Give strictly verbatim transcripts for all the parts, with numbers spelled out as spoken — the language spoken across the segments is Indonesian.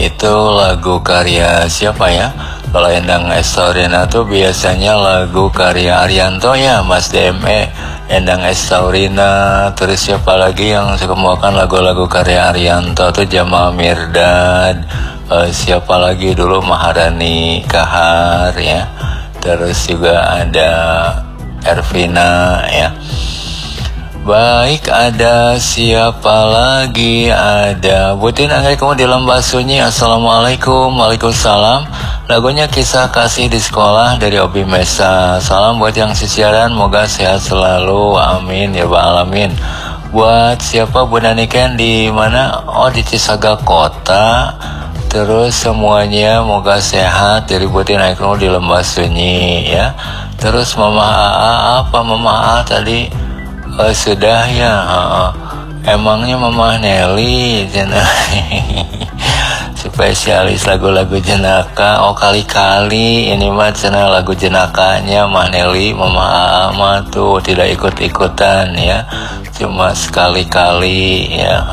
Itu lagu karya siapa ya? Kalau Endang Estaurina tuh biasanya lagu karya Arianto ya, Mas D M E, Endang Estaurina. Terus siapa lagi yang suka membawakan lagu-lagu karya Arianto tuh Jamal Mirdad. Uh, siapa lagi dulu Maharani Kahar ya. Terus juga ada Ervina ya. Baik, ada siapa lagi? Ada Butin Anggrek kamu di lembah sunyi. Assalamualaikum. Waalaikumsalam. Lagunya Kisah Kasih di Sekolah dari Obi Mesa. Salam buat yang sisiaran, moga sehat selalu. Amin ya rabbal alamin. Buat siapa Bunda Niken di mana? Oh, di Cisaga Kota. Terus semuanya moga sehat dari Butin Anggrek kamu di lembah sunyi ya. Terus Mama Aa, apa Mama Aa tadi? Oh, sudah ya. uh, Emangnya Mama Nelly spesialis lagu-lagu jenaka. Oh, kali-kali ini mah channel lagu jenakanya Mah Nelly. Mama Ama tuh tidak ikut-ikutan ya, cuma sekali-kali ya.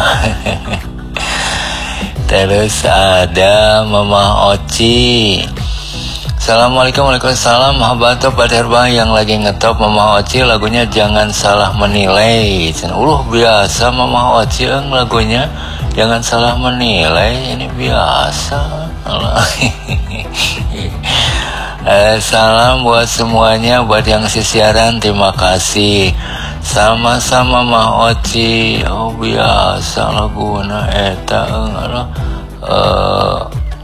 Terus ada Mama Oci. Assalamualaikum. Waalaikumsalam. Habato Pak Herbah yang lagi ngetop Mama Oci lagunya Jangan Salah Menilai. Uluh biasa Mama Oci eng lagunya Jangan Salah Menilai, ini biasa. eh, Salam buat semuanya, buat yang sisiaran terima kasih. Sama-sama Mama Oci. Oh biasa laguna eta eng aloh. Eh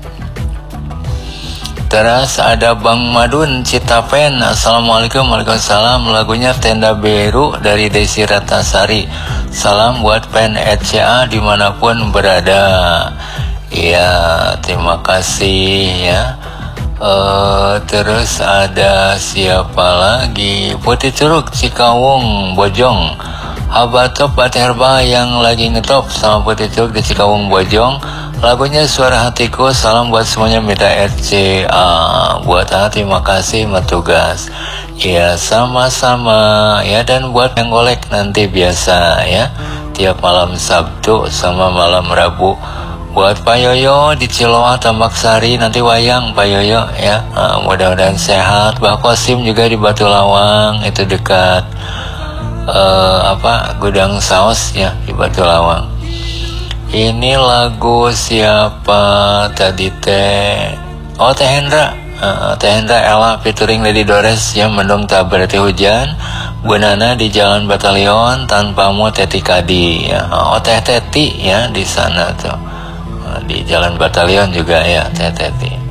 Terus ada Bang Madun Citapen. Assalamualaikum. Waalaikumsalam. Lagunya Tenda Biru dari Desi Ratnasari. Salam buat pen R C A dimanapun berada. Iya, terima kasih ya. Uh, terus ada siapa lagi? Putih Curug Cikawung Bojong. Habato Pak Herba yang lagi ngetop sama Putih Curug di Cikawung Bojong. Lagunya Suara Hatiku. Salam buat semuanya minta R C A. Buat A terima kasih metugas. Ya sama-sama ya. Dan buat yang golek nanti biasa ya, tiap malam Sabtu sama malam Rabu. Buat Pak Yoyo di Ciloa Tambak Sari nanti wayang Pak Yoyo ya. uh, Mudah-mudahan sehat. Bah Kosim juga di Batu Lawang, itu dekat uh, apa Gudang Saus ya di Batu Lawang. Ini lagu siapa tadi teh? Oh, Teh Hendra. Uh, Teh Hendra Ella featuring Lady Dores yang Mendung Tak Berarti Hujan. Bu Nana di Jalan Batalion, Tanpamu Teti Kadi ya. Oh, Teh Teti ya di sana tuh. Uh, di Jalan Batalion juga ya Teh Teti.